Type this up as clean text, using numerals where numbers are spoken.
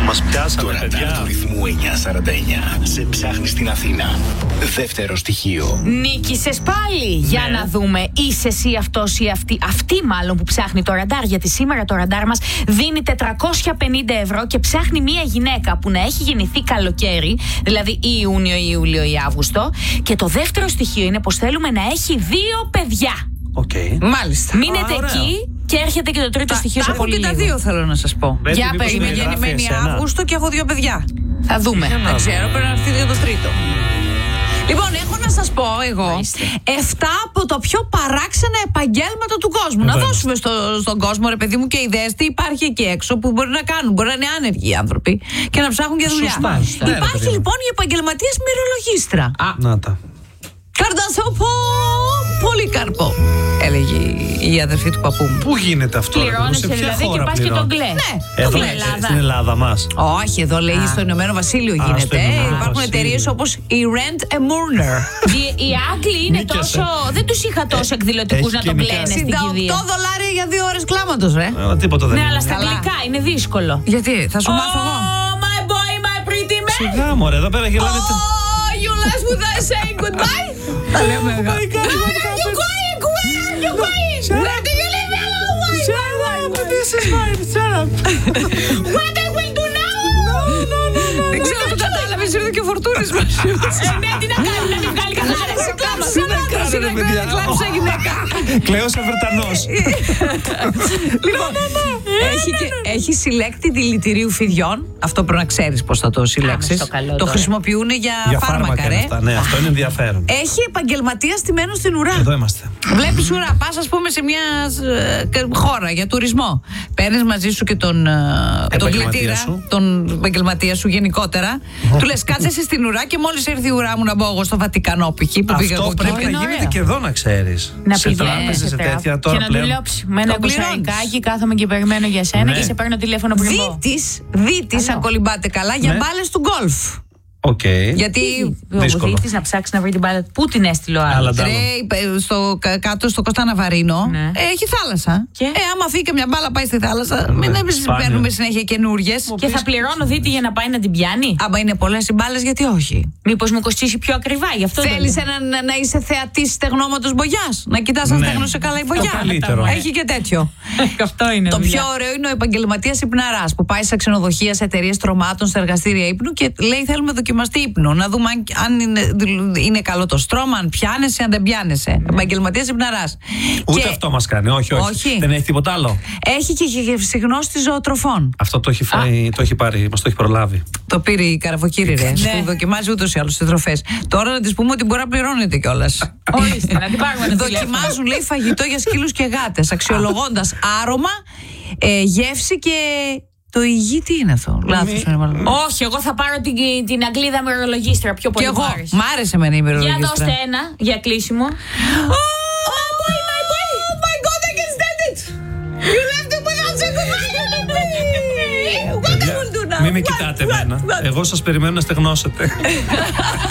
Μας πιάσανε, Το ραντάρ παιδιά. του ρυθμού 949 σε ψάχνει στην Αθήνα. Δεύτερο στοιχείο. Νίκησες πάλι. Για να δούμε, είσαι εσύ αυτός ή αυτή. Αυτή μάλλον που ψάχνει το ραντάρ. Γιατί σήμερα το ραντάρ μας δίνει 450 ευρώ και ψάχνει μία γυναίκα που να έχει γεννηθεί καλοκαίρι, δηλαδή ή Ιούνιο, ή Ιούλιο ή Αύγουστο. Και το δεύτερο στοιχείο είναι πως θέλουμε να έχει 2 παιδιά. Οκ. Μάλιστα. Μείνετε ωραία. εκεί και έρχεται και το τρίτο στοιχείο σε Έχω πολύ και τα λίγο. δύο, θέλω να σας πω. Μπέτη, Για μήπως περίμενε, με Είμαι γράφει γεννημένη εσένα. Αύγουστο και έχω 2 παιδιά. Θα δούμε. Δεν ξέρω, πρέπει να έρθει για το τρίτο. Λοιπόν, έχω να σας πω εγώ Ορίστε. 7 από τα πιο παράξενα επαγγέλματα του κόσμου. Να Εδώ δώσουμε στον κόσμο, ρε παιδί μου, και ιδέες τι υπάρχει εκεί έξω που μπορεί να κάνουν. Μπορεί να είναι άνεργοι οι άνθρωποι και να ψάχνουν για δουλειά. Σωστά. Ναι, ρε Υπάρχει παιδί μου. λοιπόν η επαγγελματίας μυρολογίστρα. Να τα. Καρδασόπο Πολύκαρπο, έλεγε η αδερφή του παππού μου. Πού γίνεται αυτό, ρε παιδί μου, Πληρώνεσαι σε ποια δηλαδή και χώρα πας και τον πληρώνει? κλαις. Ναι, Εδώ, Στην Ελλάδα. στην Ελλάδα μας. Όχι, εδώ λέει στο Ηνωμένο Βασίλειο στο γίνεται. Ηνωμένο Υπάρχουν Βασίλειο. εταιρείες όπως η Rent a Mourner. Οι Άγγλοι είναι Νίκιασε. τόσο. Δεν τους είχα τόσο εκδηλωτικούς έχει να τον και κλαίνε στην κηδεία. $68 για 2 ώρες κλάματος, ρε. Αλλά τίποτα δεν Ναι, είναι. αλλά στα Καλά. αγγλικά είναι δύσκολο. Γιατί, θα σου μάθω εγώ. Oh, my boy, my pretty man. Σιγά μωρέ, εδώ πέρα γελάνε. Oh, you last without saying goodbye. Τα λέμε εγώ. You going? Where are you going? Where do you live? Hello, This is mine, shut up. What I will do now? Δεν ξέρω αν το κατάλαβες, ήρθε και ο Φορτούνης μας. Ναι, τι να κάνει, να μην βγάλει καθαρά. Κλάψε έναν άντρα, ρε παιδιά. κλάψε γυναίκα. Κλαίος Αβερτανός. Λοιπόν, έχει συλλέκτη δηλητηρίου φιδιών. Αυτό πρέπει να ξέρεις πώς θα το συλλέξεις. στο καλό Το τώρα. χρησιμοποιούν για φάρμακα, είναι ρε. αυτά. Ναι, αυτό είναι ενδιαφέρον. Έχει επαγγελματία στημένο στην ουρά. Εδώ είμαστε. Βλέπεις ουρά, πας ας πούμε σε μια χώρα για τουρισμό. Παίρνεις μαζί σου και τον Επαγγελματία κλητήρα, σου. τον επαγγελματία σου γενικότερα. Του λες κάτσε εσύ στην ουρά και μόλις έρθει η ουρά μου να μπω εγώ στο Βατικανό π.χ. που πήγα εγώ Αυτό και πρέπει να είναι γίνεται ωραίο. και εδώ, να ξέρεις. Να σε πηγαίνεις τράπεζες, σε τέτοια και τώρα να πλέον. δουλέψει. Με ένα Το πληρώνεις. κουσαρικάκι κάθομαι και περιμένω για σένα Ναι. και σε παίρνω τηλέφωνο πριν πω. Δίτης, αν κολυμπάτε καλά, για Ναι. μπάλες του γκολφ. Οκ. Γιατί Ο δύσκολο. Βουδίτης να ψάξει να βρει την μπάλα. Πού την έστειλε ο Αλλά άλλος. τα- κάτω στο Κωστά Ναβαρίνο Ναι. έχει θάλασσα. Και? άμα φύγει και μια μπάλα πάει στη θάλασσα, μην σπάνιο. παίρνουμε συνέχεια καινούριες. Και θα πληρώνω Δίτη για να πάει να την πιάνει. Άμα είναι πολλές οι μπάλες, γιατί όχι. Μήπως μου κοστίσει πιο ακριβά, γι' αυτό το Θέλεις λέω. να είσαι θεατής στεγνώματος μπογιάς. Να κοιτάς αν Ναι. στέγνωσε καλά η Το μπογιά. καλύτερο. Έχει και τέτοιο. Αυτό είναι. Το δουλειά. πιο ωραίο είναι ο επαγγελματίας υπναράς που πάει σε ξενοδοχεία, σε εταιρείες τρομάτων, σε εργαστήρια ύπνου και λέει: θέλουμε δοκιμαστή ύπνο. Να δούμε αν είναι καλό το στρώμα, αν πιάνεσαι, αν δεν πιάνεσαι. Επαγγελματίας υπναράς. Ούτε Και αυτό μας κάνει. Όχι, όχι. Όχι. Δεν έχει τίποτα άλλο. έχει και γευσιγνώστη ζωοτροφών. Αυτό το έχει φάει, το έχει πάρει, μας το έχει προλάβει. Το πήρε η Καραβοκύρη, ρε. Ναι. Που δοκιμάζει ούτως ή άλλως τις τροφές. Τώρα να της πούμε ότι μπορεί να πληρώνεται κιόλας. Ορίστε, να την πάρουμε ένα τηλέφωνο. Δοκιμάζουν, λέει, φαγητό για σκύλους και γάτες, αξιολογώντας άρωμα, γεύση και το υγιή. Τι είναι αυτό? Λάθος είναι μάλλον. Όχι, εγώ θα πάρω την Αγγλίδα μυρολογίστρα πιο Και πολύ. εγώ, μου άρεσε. μ' άρεσε εμένα η Για ημερολογίστρα. δώστε ένα για κλείσιμο. Μην με κοιτάτε εμένα. Εγώ σας περιμένω να στεγνώσετε.